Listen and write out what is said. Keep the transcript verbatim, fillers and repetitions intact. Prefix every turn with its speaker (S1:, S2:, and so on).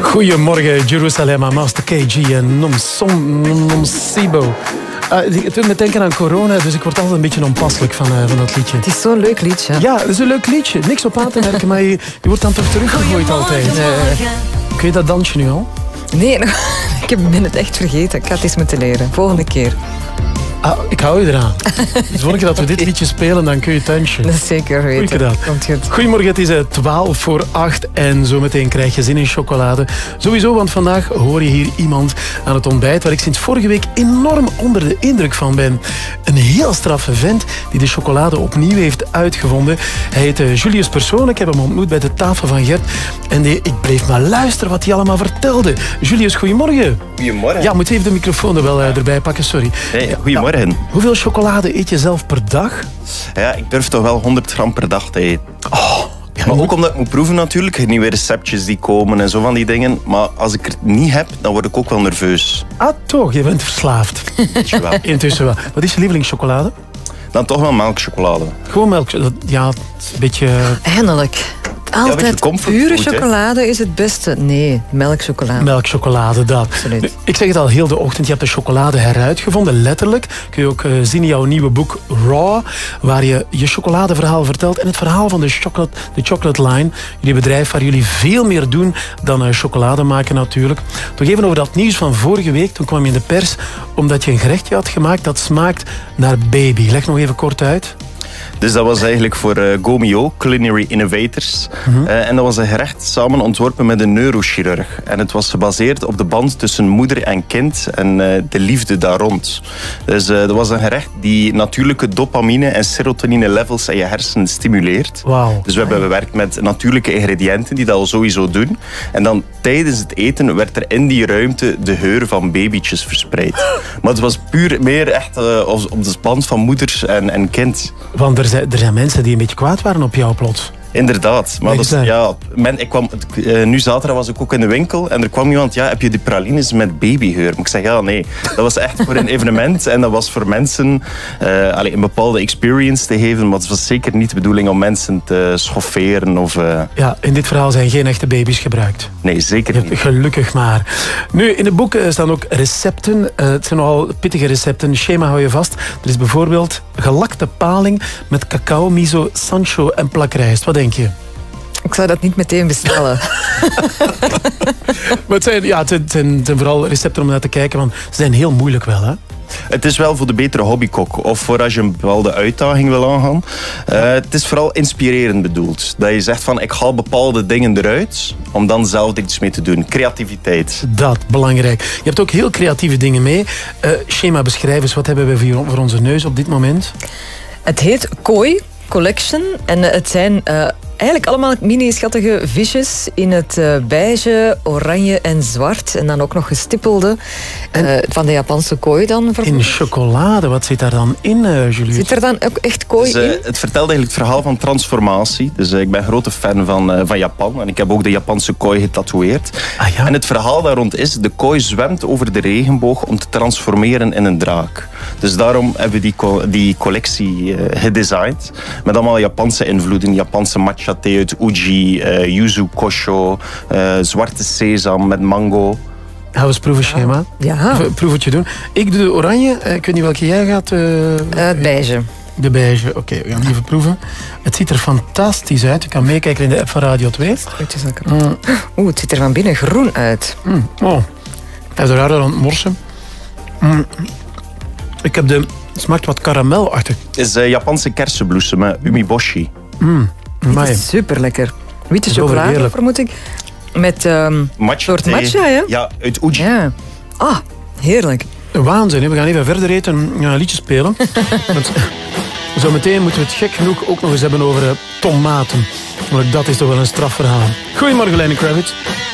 S1: Goedemorgen, Jeruzalem, Master K G en Nomsom, Nomsibo. Uh, het doet me denken aan corona, dus ik word altijd een beetje onpasselijk van, uh, van dat liedje.
S2: Het is zo'n leuk liedje.
S1: Ja, het is een leuk liedje. Niks op aan te merken, maar je, je wordt dan toch teruggegooid altijd. Uh, kun je dat dansje nu al?
S2: Nee, ik ben het echt vergeten. Ik ga het eens moeten leren. Volgende keer.
S1: Ah, ik hou je eraan. Dus volgende keer dat we dit liedje spelen, dan kun je tuintje.
S2: Dat is zeker weten.
S1: Dat.
S2: Komt goed.
S1: Goedemorgen, het is twaalf voor acht en zometeen krijg je zin in chocolade. Sowieso, want vandaag hoor je hier iemand aan het ontbijt waar ik sinds vorige week enorm onder de indruk van ben. Een heel straffe vent die de chocolade opnieuw heeft uitgevonden. Hij heet Julius Persoon. Ik heb hem ontmoet bij de tafel van Gert. En die, ik bleef maar luisteren wat hij allemaal vertelde. Julius, goedemorgen.
S3: Goedemorgen.
S1: Ja, moet even de microfoon er wel erbij pakken, sorry.
S3: Hey, goedemorgen. Ja.
S1: Hoeveel chocolade eet je zelf per dag?
S3: Ja, ik durf toch wel honderd gram per dag te eten.
S1: Oh, ja,
S3: maar ook omdat ik moet proeven natuurlijk, nieuwe receptjes die komen en zo van die dingen. Maar als ik het niet heb, dan word ik ook wel nerveus.
S1: Ah, toch? Je bent verslaafd.
S3: Wel.
S1: Intussen wel. Wat is je lievelingschocolade?
S3: Dan toch wel melkchocolade.
S1: Gewoon melk. Ja, het is een beetje...
S2: Eindelijk. Altijd
S3: ja,
S2: pure chocolade is het beste. Nee, melkchocolade.
S1: Melkchocolade, dat.
S2: Absoluut.
S1: Nu, ik zeg het al heel de ochtend, je hebt de chocolade heruitgevonden, letterlijk. Kun je ook uh, zien in jouw nieuwe boek Raw, waar je je chocoladeverhaal vertelt en het verhaal van de Chocolate, de chocolate Line, jullie bedrijf waar jullie veel meer doen dan uh, chocolade maken natuurlijk. Toch even over dat nieuws van vorige week, toen kwam je in de pers omdat je een gerechtje had gemaakt dat smaakt naar baby. Leg nog even kort uit.
S3: Dus dat was eigenlijk voor uh, Gomio, Culinary Innovators. Mm-hmm. uh, en dat was een gerecht samen ontworpen met een neurochirurg. En het was gebaseerd op de band tussen moeder en kind en uh, de liefde daar rond. Dus uh, dat was een gerecht die natuurlijke dopamine en serotonine levels in je hersenen stimuleert.
S1: Wow.
S3: Dus we hebben gewerkt met natuurlijke ingrediënten die dat al sowieso doen. En dan tijdens het eten werd er in die ruimte de geur van babytjes verspreid. Maar het was puur meer echt uh, op de band van moeder en, en kind.
S1: Want er zijn, er zijn mensen die een beetje kwaad waren op jou plots.
S3: Inderdaad. Maar dat is, ja, men, ik kwam, uh, nu zaterdag was ik ook in de winkel en er kwam iemand, ja, heb je die pralines met babygeur? Maar ik zeg, ja, nee. Dat was echt voor een evenement en dat was voor mensen uh, allez, een bepaalde experience te geven, maar het was zeker niet de bedoeling om mensen te schofferen of... Uh...
S1: Ja, in dit verhaal zijn geen echte baby's gebruikt.
S3: Nee, zeker niet.
S1: Gelukkig maar. Nu, in het boek staan ook recepten. Uh, het zijn nogal pittige recepten. Schema hou je vast. Er is bijvoorbeeld gelakte paling met cacao, miso, sancho en plakrijst. Wat denk je?
S2: Ik zou dat niet meteen bestellen.
S1: Maar het zijn, ja, het zijn, het zijn vooral recepten om naar te kijken, want ze zijn heel moeilijk wel, hè?
S3: Het is wel voor de betere hobbykok of voor als je een bepaalde uitdaging wil aangaan. Uh, het is vooral inspirerend bedoeld. Dat je zegt van, ik haal bepaalde dingen eruit om dan zelf iets mee te doen. Creativiteit. Dat, belangrijk. Je hebt ook heel creatieve dingen mee. Uh, schema, beschrijf eens, wat hebben we voor onze neus op dit moment?
S2: Het heet Koi Collection en het zijn uh, eigenlijk allemaal mini-schattige visjes in het uh, beige, oranje en zwart. En dan ook nog gestippelde uh, van de Japanse kooi dan.
S1: In chocolade, wat zit daar dan in, uh, Julius?
S2: Zit er dan ook echt kooi
S3: dus, uh,
S2: in?
S3: Het vertelt eigenlijk het verhaal van transformatie. Dus uh, ik ben een grote fan van, uh, van Japan. En ik heb ook de Japanse kooi getatoeëerd.
S1: Ah, ja?
S3: En het verhaal daar rond is, de kooi zwemt over de regenboog om te transformeren in een draak. Dus daarom hebben we die, co die collectie uh, gedesigned. Met allemaal Japanse invloeden. Japanse matcha thee uit Uji, uh, yuzu kosho, uh, zwarte sesam met mango.
S1: Gaan we eens proeven, Schema?
S2: Ja.
S1: Even een proevetje doen. Ik doe de oranje. Ik weet niet welke jij gaat. Uh,
S2: uh, beige.
S1: De beige. Oké, okay, we gaan die even proeven. Het ziet er fantastisch uit. Je kan meekijken in de app van Radio twee.
S2: Mm. Oeh, het ziet er van binnen groen uit.
S1: Mm. Oh, hij is raar aan het morsen. Mm. Ik heb de... Het smaakt wat karamelachtig.
S3: Het is uh, Japanse kersenbloesem met umeboshi.
S1: Mm.
S2: Het is super lekker. Witte chocolade, vermoed ik. Met een um, soort matcha, hè?
S3: Ja, uit Uji.
S2: Ja. Ah, heerlijk.
S1: Waanzin, hè? We gaan even verder eten en een liedje spelen. Want zo meteen moeten we het gek genoeg ook nog eens hebben over uh, tomaten. Maar dat is toch wel een strafverhaal. Goedemorgen, Lenny Kravitz.